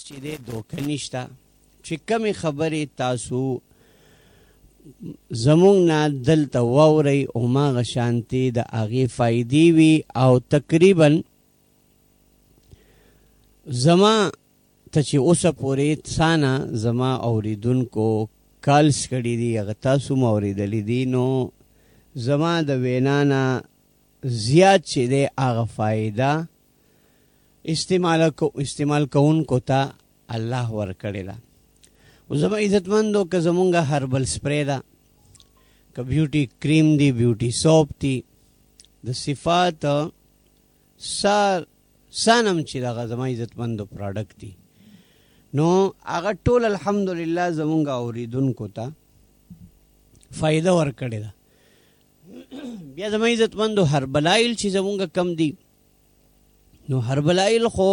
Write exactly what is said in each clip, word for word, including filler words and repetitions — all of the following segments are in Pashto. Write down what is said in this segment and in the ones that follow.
چې دی دوکه نشته چې کمې خبرې تاسو زمونږ نه دلته واورئ هماغه شانتې د هغې فایدې وي او تقریبا زما ته چې اوسه پورې څانه زما اوریدونکو کالس کړي دي هغه تاسو م اورېدلی دي نو زما د وینا نه زیات چې دی هغه فایده استعمال کو استعمال کوونکو ته الله ورکړې ده. زما عزتمندو که زمونږه هربل سپری ده که بیوټي کریم دی بیوټي سوپ دی د صفات سا سانم چې دغه زما عزتمندو پراډکټ دی نو هغه ټول الحمدلله زمونږه اوریدونکو ته فایده ورکړې ده. بیا زما عزتمندو هربلایل چې زمونږه کم دی نو هربلایل خو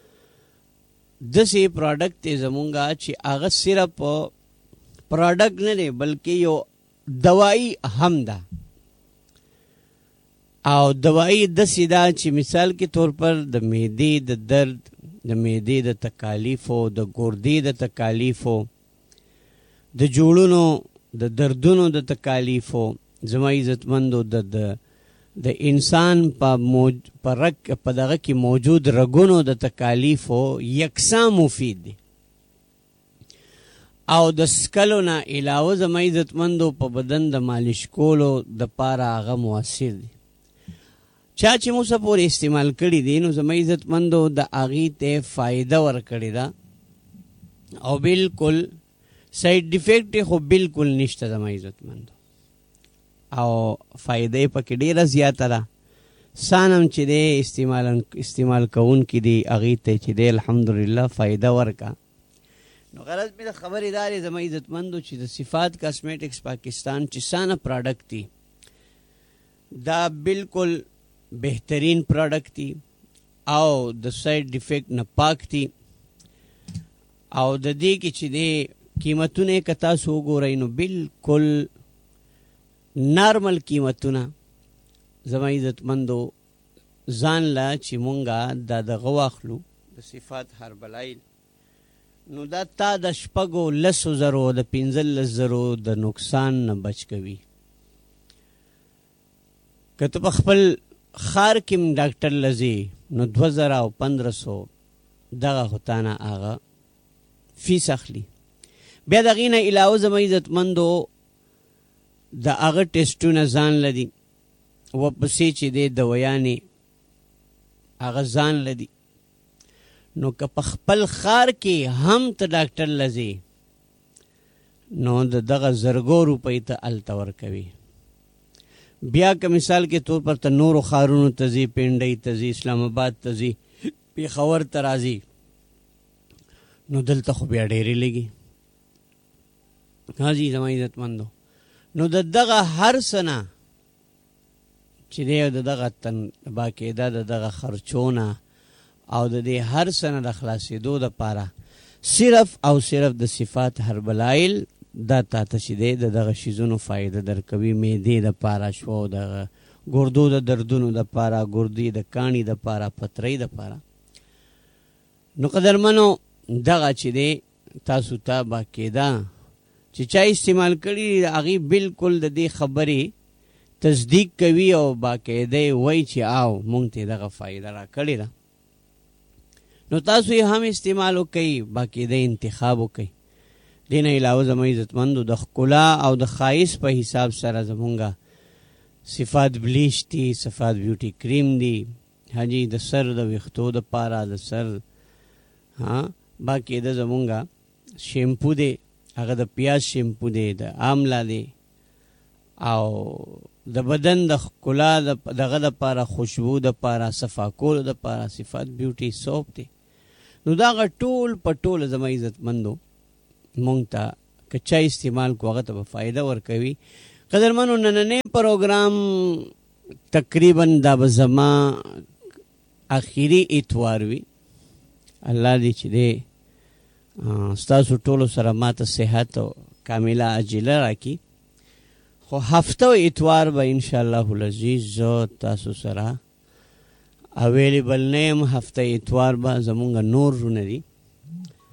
داسې پراډکټ دی زمونږه چې هغه صرف پراډکټ نه دی بلکې یو دوایی هم ده او دوایی داسې ده چې مثال کې طور پر د معدې د درد د معدې د تکالیفو د ګردې د تکالیفو د جوړونو د دردونو د تکالیفو زما عزتمندو د د انسان په موج په رګ په دغه کې موجود رګونو د تکالیفو یکساں مفید دی او د سکلو نه علاوه زما عزتمندو په بدن د مالش کولو د پاره هغه مؤثر دی. چا چې مو څه پورې استعمال کړي دي نو زما عزتمندو د هغې ته فایده ورکړې ده او بالکل سایډ ډیفیکټ خو بالکل نشته زما عزتمندو او فایده پکې ډیره زیاته ده. سانم چې دی استعمال استعمال کوونکي دي هغې ته چې دی الحمدلله فایده ورکه. نو غرض مې د خبرې دا دی زما عزتمندو چې د صفات کاسمیټکس پاکستان چې سانه پراډکټ دي دا بالکل بهترین پراډکټ دي او د سایډ ډیفیکټ نه پاک دي او د دې کې چې دی قیمتونه که تاسو وګورئ نو بالکل نارمل قیمتونه زما عزتمندو ځان له چې مونږه دا دغه واخلو د صفات هربلایل نو دا تا د شپږو لسو زرو د پنځلس زرو د نقصان نه بچ کوي. که ته په خپل ښار کې م ډاکټر لځې نو دوه زره او پندره سو دغه خو تا نه هغه فیس اخلي. بیا د هغې نه علاوه زما عزتمندو د هغه ټیسټونه ځان لدي ورپسې چې دی دویانې هغه ځان لدي نو که په خپل ښار کې هم ته ډاکټر لځې نو د دغه زرګو روپۍ ته هلته ورکوي. بیا که مثال کې طور پر ته نورو ښارونو ته ځي پنډۍ ته ځي اسلام آباد ته ځي پېښور ته راځي نو دلته خو بیا ډېرې لګي. ها جي زما عزتمندو نو د دغه هر څه نه چې دی د دغه تن باقاعده د دغه خرچونه او د دې هر څه نه د خلاصېدو دپاره صرف او صرف د صفات هربلایل دا تا ته چې دی د دغه شیزونو فایده درکوي. معدې دپاره شوه دغه ګردو د دردونو دپاره ګردې د کاڼي دپاره پترۍ دپاره. نو قدرمنو دغه چې دی تاسو ته باقاعده چې چا استعمال کړي هغې بالکل د دې خبرې تصدیق کوي او باقاعده یې وایي چې او مونږ ته دغه فایده را کړې ده. نو تاسو یې هم استعمال وکئ باقاعده انتخاب وکئ. دې نه علاوه زما عزتمندو د ښکلا او د ښایست په حساب سره زمونږه صفات بلیچ دي صفات بیوټي کریم دي حاجي د سر د ویښتو دپاره د سر ها باقاعده زمونږه شیمپو دی هغه د پیاز شیمپو دی د آمله دی او د بدن د ښکلا دغه دپاره خوشبو دپاره صفا کولو دپاره صفات بیوټي سوپ دی. نو دا هغه ټول په ټوله زما عزتمندو مونږ ته که چا استعمال کو هغه ته به فایده ورکوي. قدرمنو نننی پروګرام تقریبا دا به زما اخري اتوار وي. الله دې چې دی ستاسو ټولو سره ماته صحت او کامله عاجله راکړي. خو هفته و اتوار به انشاءالله العزیز زه تاسو سره اویلیبل نه یم. هفته اتوار به زمونږ نور رونه دي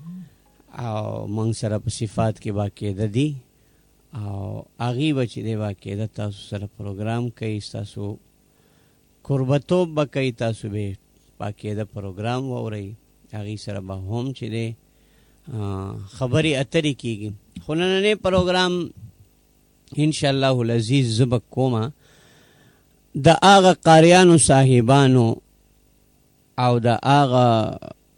او موږ سره په صفات کې باقاعده دي او هغې به چې دی باقاعده تاسو سره پروګرام کوي، ستاسو قربتوب به کوي، تاسو به باقاعده پروګرام واورئ، هغې سره به هم چې دی خبرې اترې کېږي. خو نننی پروګرام انشاءالله العزیز زه به کومه د هغه قاریانو صاحبانو او د هغه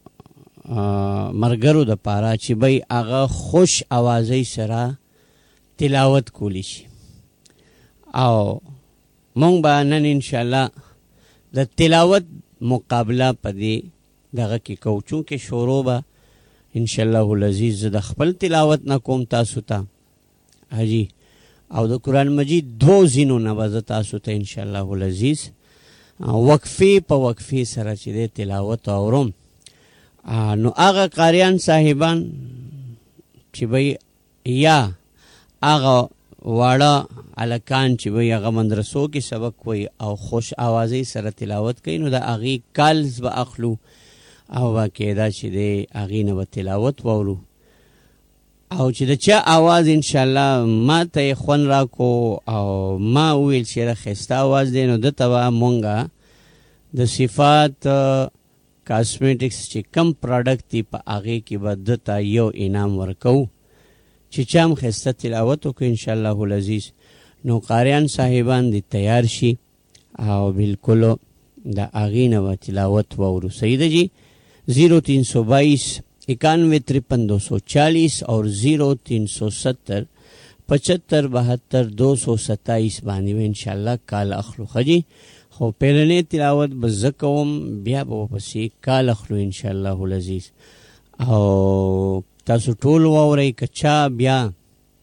مرګرو د پاره چې به هغه خوش اوازۍ سره تلاوت کولی شي. او مونږ به نن انشاءالله د تلاوت مقابله په دې دغه کې کوو، چونکې شروع به انشاءالله العزیز زه د خپل تلاوت نه کوم تاسو ته حاجي، او د قرآن مجید دو ځینو نه به زه تاسو ته انشاءالله العزیز وقفې په وقفې سره چې دی تلاوت اورم. نو هغه قاریان صاحبان چې به یا هغه واړه هلکان چې به هغه مدرسو کې سبق وی او خوش آوازۍ سره تلاوت کوي، نو د هغې کالز به اخلو او باقاعده چې دی هغې نه به تلاوت واورو. او چې د چا آواز انشاءالله ما ته یې خوند راکو او ما وویل چې یاره ښایسته آواز دی، نو ده ته به مونږه د صفات کاسمیټکس چې کم پراډکټ دی په هغې کې به ده ته یو انعام ورکوو چې چا هم ښایسته تلاوت وکړو انشاءالله العزیز. نو قاریان صاحبان دې تیار شي او بالکل د هغې نه به تلاوت واورو. صحیح ده جی؟ زیرو تین سو بائیس اکانوے ترپن دو سو چالیس اور زیرو تین سو ستر پچہتر بہتر دو سو ستائیس باندې به انشاءالله کال اخلو. خجی خو پیرنې تلاوت به زه کوم، بیا به ورپسې کال اخلو انشاءالله العزیز. او تاسو ټول واورئ که چا بیا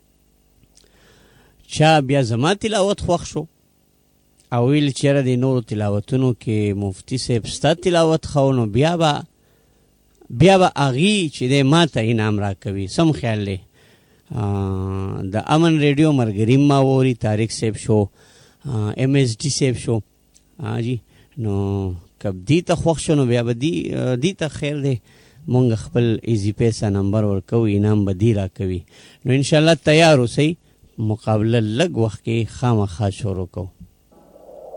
چا بیا زما تلاوت خوښ شو او ویل چې یاره د نورو تلاوتونو کې مفتی صاحب ستا تلاوت ښه و، نو بیا به بیا به هغې چې دی ما ته انعام را کوي. سم خیال دی. د امن ریډیو ملګري ما واوري، طارق صاحب شو، ایم ایس ډي صاحب شو جی، نو که دې ته خوښ شو نو بیا به دې ته خیر دی، مونږ خپل ایزي پیسه نمبر ورکوو، انعام به دې را کوي. نو انشاءالله تیار اوسئ، مقابله لږ وخت کې خامخا شروع کوو.